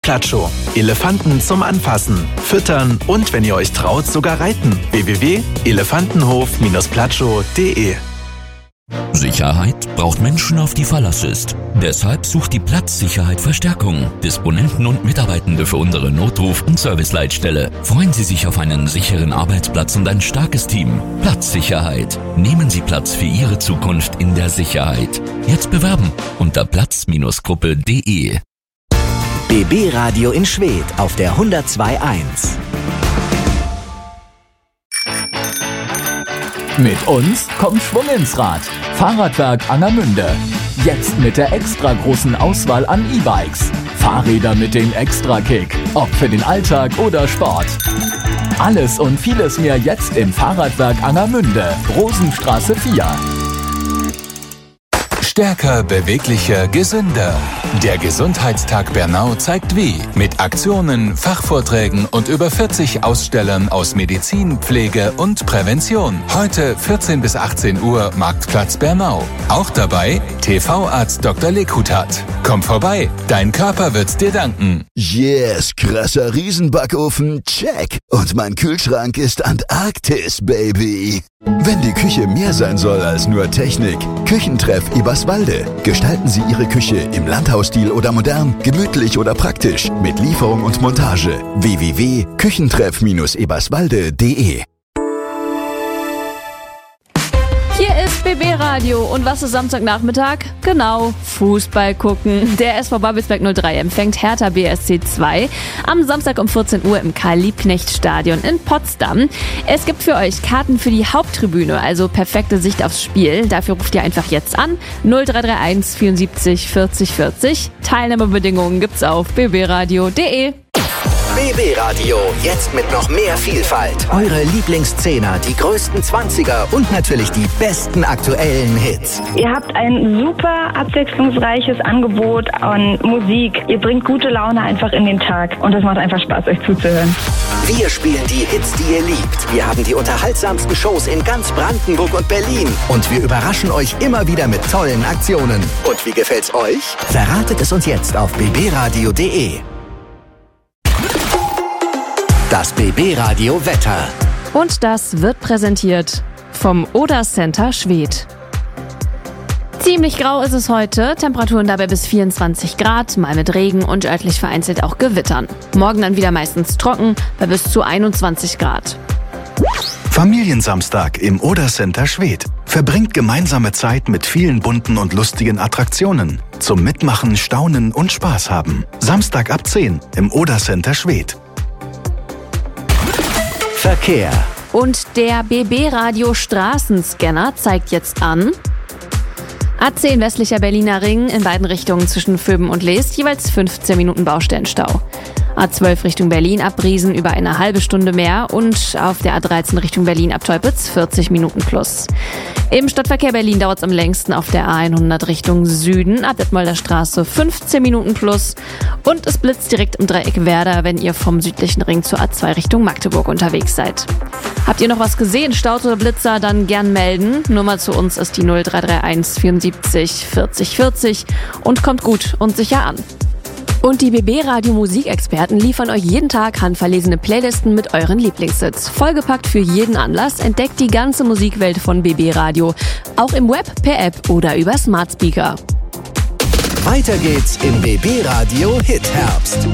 Platschow. Elefanten zum Anfassen, Füttern und, wenn ihr euch traut, sogar reiten. www.elefantenhof-platschow.de. Sicherheit braucht Menschen, auf die Verlass ist. Deshalb sucht die Platzsicherheit Verstärkung. Disponenten und Mitarbeitende für unsere Notruf- und Serviceleitstelle. Freuen Sie sich auf einen sicheren Arbeitsplatz und ein starkes Team. Platzsicherheit. Nehmen Sie Platz für Ihre Zukunft in der Sicherheit. Jetzt bewerben unter platz-gruppe.de. BB Radio in Schwedt auf der 102.1. Mit uns kommt Schwung ins Rad. Fahrradwerk Angermünde. Jetzt mit der extra großen Auswahl an E-Bikes. Fahrräder mit dem Extra-Kick. Ob für den Alltag oder Sport. Alles und vieles mehr jetzt im Fahrradwerk Angermünde. Rosenstraße 4. Stärker, beweglicher, gesünder. Der Gesundheitstag Bernau zeigt wie. Mit Aktionen, Fachvorträgen und über 40 Ausstellern aus Medizin, Pflege und Prävention. Heute 14 bis 18 Uhr Marktplatz Bernau. Auch dabei TV-Arzt Dr. Lekutat. Komm vorbei, dein Körper wird's dir danken. Yes, krasser Riesenbackofen, check. Und mein Kühlschrank ist Antarktis, Baby. Wenn die Küche mehr sein soll als nur Technik, Küchentreff Eberswalde. Gestalten Sie Ihre Küche im Landhausstil oder modern, gemütlich oder praktisch, mit Lieferung und Montage. www.küchentreff-eberswalde.de. Hier ist BB Radio und was ist Samstagnachmittag? Genau, Fußball gucken. Der SV Babelsberg 03 empfängt Hertha BSC 2 am Samstag um 14 Uhr im Karl-Liebknecht-Stadion in Potsdam. Es gibt für euch Karten für die Haupttribüne, also perfekte Sicht aufs Spiel. Dafür ruft ihr einfach jetzt an 0331 74 40 40. Teilnahmebedingungen gibt's auf bbradio.de. BB Radio, jetzt mit noch mehr Vielfalt. Eure Lieblingszehner, die größten 20er und natürlich die besten aktuellen Hits. Ihr habt ein super abwechslungsreiches Angebot an Musik. Ihr bringt gute Laune einfach in den Tag und es macht einfach Spaß, euch zuzuhören. Wir spielen die Hits, die ihr liebt. Wir haben die unterhaltsamsten Shows in ganz Brandenburg und Berlin. Und wir überraschen euch immer wieder mit tollen Aktionen. Und wie gefällt's euch? Verratet es uns jetzt auf bbradio.de. Das BB Radio Wetter. Und das wird präsentiert vom Oder Center Schwedt. Ziemlich grau ist es heute, Temperaturen dabei bis 24 Grad, mal mit Regen und örtlich vereinzelt auch Gewittern. Morgen dann wieder meistens trocken, bei bis zu 21 Grad. Familiensamstag im Oder Center Schwedt. Verbringt gemeinsame Zeit mit vielen bunten und lustigen Attraktionen. Zum Mitmachen, Staunen und Spaß haben. Samstag ab 10 im Oder Center Schwedt. Verkehr. Und der BB Radio Straßenscanner zeigt jetzt an: A10 westlicher Berliner Ring in beiden Richtungen zwischen Vöben und Leest jeweils 15 Minuten Baustellenstau. A12 Richtung Berlin ab Briesen über eine halbe Stunde mehr und auf der A13 Richtung Berlin ab Teupitz 40 Minuten plus. Im Stadtverkehr Berlin dauert es am längsten auf der A100 Richtung Süden ab Detmolder Straße 15 Minuten plus und es blitzt direkt im Dreieck Werder, wenn ihr vom südlichen Ring zur A2 Richtung Magdeburg unterwegs seid. Habt ihr noch was gesehen, Staus oder Blitzer, dann gern melden. Nummer zu uns ist die 0331 74 40 40 und kommt gut und sicher an. Und die BB Radio Musikexperten liefern euch jeden Tag handverlesene Playlisten mit euren Lieblingshits. Vollgepackt für jeden Anlass, entdeckt die ganze Musikwelt von BB Radio. Auch im Web, per App oder über Smart Speaker. Weiter geht's im BB Radio Hit Herbst.